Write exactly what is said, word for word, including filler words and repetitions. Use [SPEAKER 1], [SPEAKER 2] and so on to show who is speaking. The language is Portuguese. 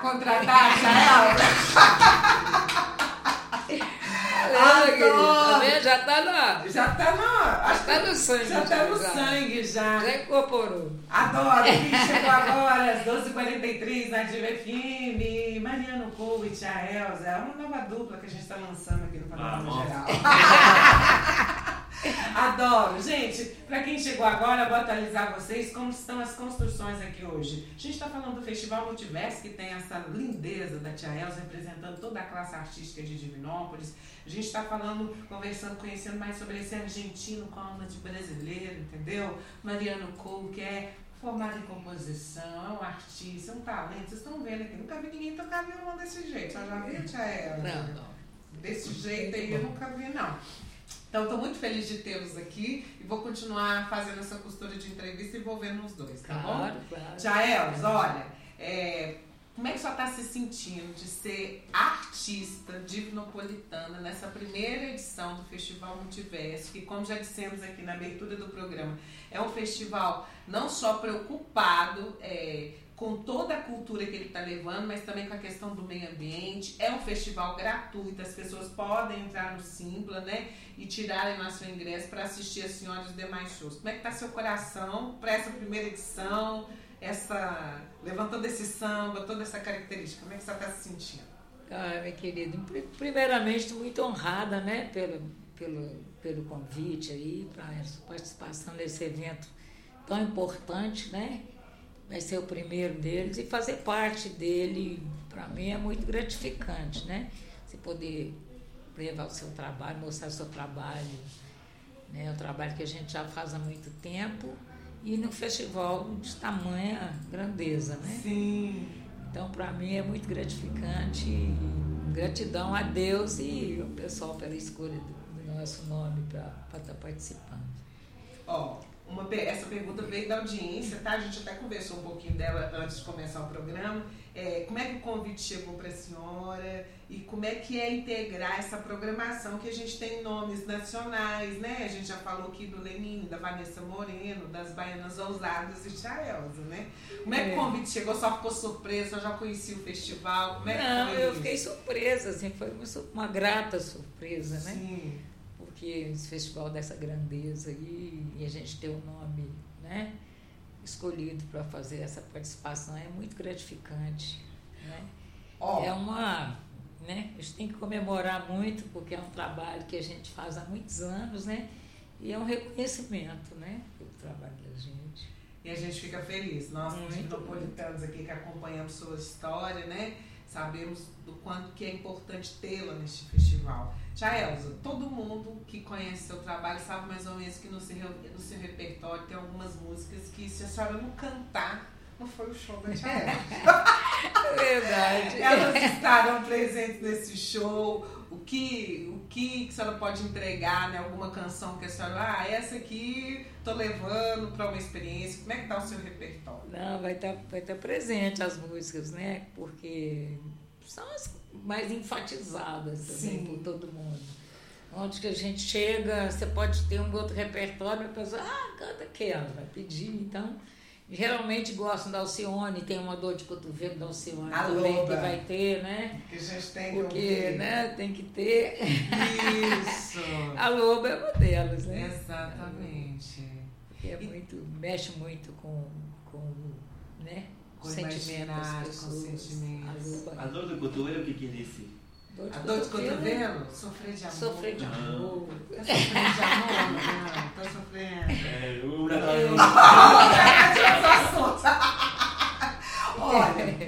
[SPEAKER 1] contratar, Jael?
[SPEAKER 2] Adoro. Já tá na...
[SPEAKER 1] Já tá na...
[SPEAKER 2] Acho tá no sangue.
[SPEAKER 1] Já tá no já. sangue, já.
[SPEAKER 2] Já incorporou.
[SPEAKER 1] Adoro. Quem chegou agora, às doze e quarenta e três, na Diva F M. Mariano Cole e Tia Elza. É uma nova dupla que a gente tá lançando aqui no Panorama Geral. Adoro. Gente, para quem chegou agora, eu vou atualizar vocês como estão as construções aqui hoje. A gente está falando do Festival Multiverso, que tem essa lindeza da Tia Elza representando toda a classe artística de Divinópolis. A gente está falando, conversando, conhecendo mais sobre esse argentino com alma de brasileiro, entendeu? Mariano Cole, que é formado em composição, é um artista, é um talento. Vocês estão vendo aqui, nunca vi ninguém tocar violão desse jeito. Você já viu, Tia Elza?
[SPEAKER 2] Não, não.
[SPEAKER 1] Desse jeito aí eu nunca vi, não. Então, estou muito feliz de tê-los aqui e vou continuar fazendo essa costura de entrevista envolvendo os dois, tá
[SPEAKER 2] claro,
[SPEAKER 1] bom?
[SPEAKER 2] Claro.
[SPEAKER 1] Tia Elza, olha, é, como é que você está se sentindo de ser artista divinopolitana nessa primeira edição do Festival Multiverso, que, como já dissemos aqui na abertura do programa, é um festival não só preocupado é, com toda a cultura que ele está levando, mas também com a questão do meio ambiente. É um festival gratuito, as pessoas podem entrar no Simpla, né, e tirarem lá seu ingresso para assistir a senhora e os demais shows. Como é que está seu coração para essa primeira edição, essa, levantando esse samba, toda essa característica? Como é que você está se sentindo?
[SPEAKER 2] Ah, minha querida, primeiramente estou muito honrada, né, pelo, pelo, pelo convite aí, para essa participação nesse evento tão importante, né? Vai ser o primeiro deles e fazer parte dele, para mim, é muito gratificante, né? Você poder levar o seu trabalho, mostrar o seu trabalho, né? O trabalho que a gente já faz há muito tempo e no festival de tamanha grandeza, né?
[SPEAKER 1] Sim.
[SPEAKER 2] Então, para mim, é muito gratificante e gratidão a Deus e o pessoal pela escolha do, do nosso nome para estar participando.
[SPEAKER 1] Ó, oh. Uma, essa pergunta veio da audiência, tá? A gente até conversou um pouquinho dela antes de começar o programa. É, como é que o convite chegou para a senhora e como é que é integrar essa programação que a gente tem nomes nacionais, né? A gente já falou aqui do Lenine, da Vanessa Moreno, das Baianas Ousadas e Tia Elza, né? Como é que o convite chegou? Só ficou surpresa? Só já conhecia o festival? Como é que
[SPEAKER 2] Não,
[SPEAKER 1] foi
[SPEAKER 2] eu
[SPEAKER 1] isso?
[SPEAKER 2] fiquei surpresa, assim, foi uma, uma grata surpresa, né?
[SPEAKER 1] Sim.
[SPEAKER 2] Porque esse festival dessa grandeza aí, e a gente ter o nome, né, escolhido para fazer essa participação é muito gratificante, né? Oh. É uma, né, a gente tem que comemorar muito porque é um trabalho que a gente faz há muitos anos, né? E é um reconhecimento, né, pelo trabalho da gente.
[SPEAKER 1] E a gente fica feliz, nós divinopolitanos aqui que acompanhamos sua história, né? Sabemos do quanto que é importante tê-la neste festival. Tia Elza, todo mundo que conhece seu trabalho sabe mais ou menos que no seu, no seu repertório tem algumas músicas que se a senhora não cantar, não foi o show da Tia Elza.
[SPEAKER 2] Verdade.
[SPEAKER 1] Elas estarão presentes nesse show. O que, o que a senhora pode entregar, né? Alguma canção que a senhora, ah, essa aqui tô levando para uma experiência. Como é que tá o seu repertório?
[SPEAKER 2] Não, vai estar vai tá presente as músicas, né? Porque são as mais enfatizadas também por todo mundo. Onde que a gente chega, você pode ter um outro repertório, a pessoa, ah, canta aquela, vai pedir, então... Geralmente gostam da Alcione, tem uma dor de cotovelo da Alcione
[SPEAKER 1] a
[SPEAKER 2] também
[SPEAKER 1] Loba,
[SPEAKER 2] que vai ter, né?
[SPEAKER 1] Que a gente tem que
[SPEAKER 2] Porque,
[SPEAKER 1] ouvir.
[SPEAKER 2] né, tem que ter.
[SPEAKER 1] Isso!
[SPEAKER 2] A Loba é uma delas, né?
[SPEAKER 1] Exatamente.
[SPEAKER 2] Porque é muito, mexe muito com, com, né,
[SPEAKER 1] com
[SPEAKER 2] o sentimento das pessoas.
[SPEAKER 1] Com sentimentos.
[SPEAKER 2] A,
[SPEAKER 3] a dor do cotovelo, o que que disse?
[SPEAKER 2] Dor de
[SPEAKER 1] a dor de
[SPEAKER 2] cotovelo,
[SPEAKER 1] cotovelo? Sofrer de amor.
[SPEAKER 2] Sofrer de amor.
[SPEAKER 1] Tá sofrendo de amor? Não, tá sofrendo.
[SPEAKER 3] É, uma...